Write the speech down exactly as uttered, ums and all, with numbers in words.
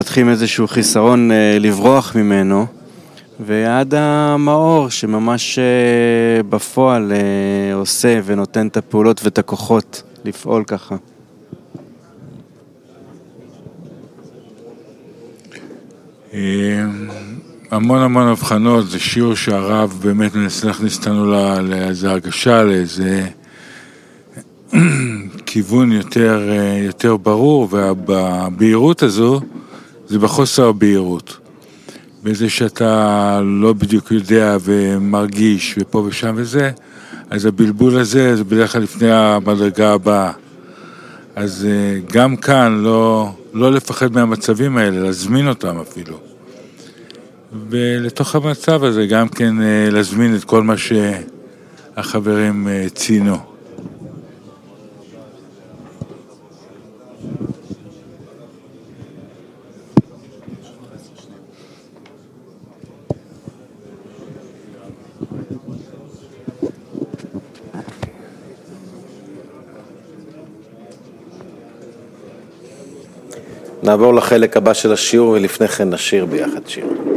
מפתחים איזשהו חיסרון לברוח ממנו, ועד המאור שממש בפועל עושה ונותן את הפעולות ואת הכוחות לפעול ככה. המון המון הבחנות, זה שיעור שהרב באמת מנסה להכניס אותנו לאיזו הרגשה, לאיזה כיוון יותר, יותר ברור, והבהירות הזו זה בחוסר הבהירות. בזה שאתה לא בדיוק יודע ומרגיש ופה ושם וזה, אז הבלבול הזה זה בדרך כלל לפני המדרגה הבאה. אז גם כאן לא, לא לפחד מהמצבים האלה, להזמין אותם אפילו. ולתוך המצב הזה גם כן להזמין את כל מה שהחברים ציינו. נעבור לחלק הבא של השיעור ולפני כן נשיר ביחד שיר.